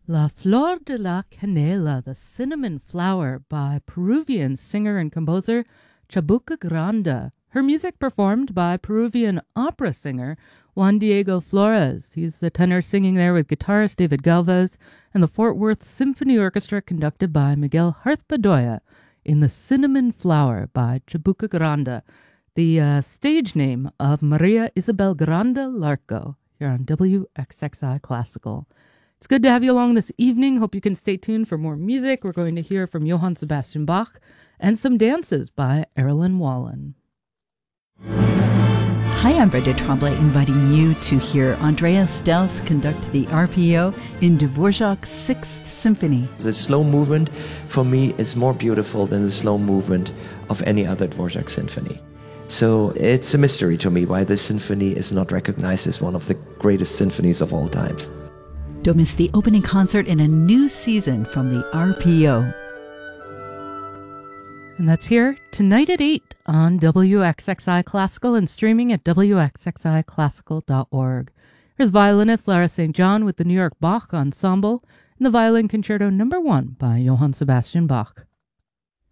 La Flor de la Canela, the Cinnamon Flower, by Peruvian singer and composer Chabuca Granda. Her music performed by Peruvian opera singer Juan Diego Flores. He's the tenor singing there with guitarist David Galvez, and the Fort Worth Symphony Orchestra conducted by Miguel Harth-Bedoya in The Cinnamon Flower by Chabuca Granda, the stage name of Maria Isabel Granda Larco, here on WXXI Classical. It's good to have you along this evening. Hope you can stay tuned for more music. We're going to hear from Johann Sebastian Bach and some dances by Erilyn Wallen. Hi, I'm Brenda Tremblay, inviting you to hear Andreas Strauss conduct the RPO in Dvorak's Sixth Symphony. The slow movement, for me, is more beautiful than the slow movement of any other Dvorak symphony. So it's a mystery to me why this symphony is not recognized as one of the greatest symphonies of all times. Don't miss the opening concert in a new season from the RPO. And that's here tonight at 8 on WXXI Classical and streaming at wxxiclassical.org. Here's violinist Lara St. John with the New York Bach Ensemble and the Violin Concerto No. 1 by Johann Sebastian Bach.